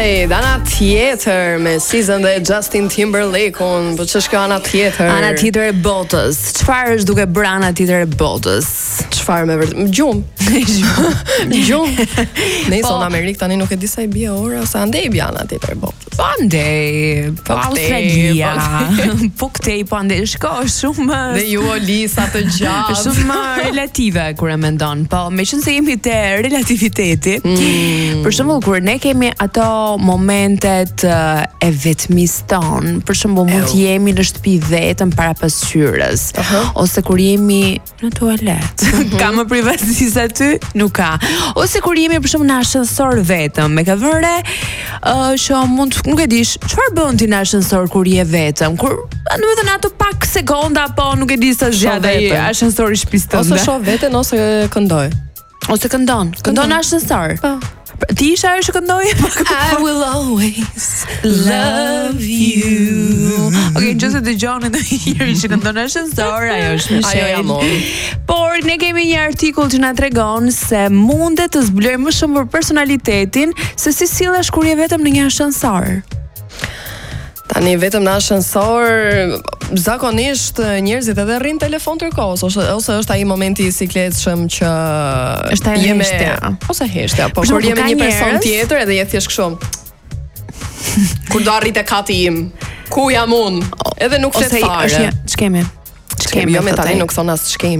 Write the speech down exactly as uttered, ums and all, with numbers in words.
Tonight, ana tjetër me Season dhe Justin Timberlake-un, po ç'është kjo ana tjetër? Ana tjetër e botës. Çfarë është duke bërë ana tjetër e botës? Çfarë me vërtet? Gjumë. Gjumë. Nëse Po. në Amerikë tani nuk e di sa i bie ora, sa andej bie ana tjetër e botës. Po andej, po Australia, po këtej, po andej, shko, shumë... Dhe ju o lisa të gjatë. Shumë relative kur e mendon, po me qënë se jemi te relativiteti, mm. për shembull kur ne kemi ato momentet uh, e vetmis ton, për shembull mund të jemi në shtëpi vetëm para pasqyrës, uh-huh. ose kur jemi në tualet, uh-huh. ka më privatësi se aty? Nuk ka. Ose kur jemi për shembull në ashensor vetëm, me ka vëre uh, që mund nuk e dish, çfarë bën ti në ashensor kur je vetëm? Kur, do të thënë ato pak sekonda, po nuk e di sa zgjat ai ashensori i shtëpisë tënde. Ose shoh veten ose këndoj. Ose këndon, këndon në ashensor. Po. Ti isha ajo që këndoi? I will always love you. Okej, nëse dëgjoni ndonjëherë që këndon në ashensor, ajo është Michelle. Ajo jam unë. Por ne kemi një artikull që na tregon se mundet të zbulojë më shumë për personalitetin se si sillesh kur je vetëm në një ashensor. Tani vetëm në ashensor, zakonisht njerëzit edhe rrin telefon tërkohës, ose ose është ai momenti i sikletshëm që është ai jemi heshtja. Ose heshtja, po kur jemi një person tjetër edhe je thjesht kështu. Kur do arrit e kati im, ku jam unë? Edhe nuk flet fare. Ose ç'kemi? Ç'kemi, jo me tani nuk thon as ç'kemi.